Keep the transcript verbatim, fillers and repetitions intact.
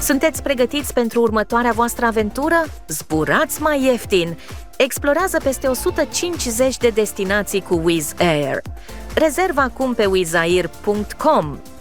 Sunteți pregătiți pentru următoarea voastră aventură? Zburați mai ieftin! Explorează peste o sută cincizeci de destinații cu Wizz Air. Rezervă acum pe wizzair punct com.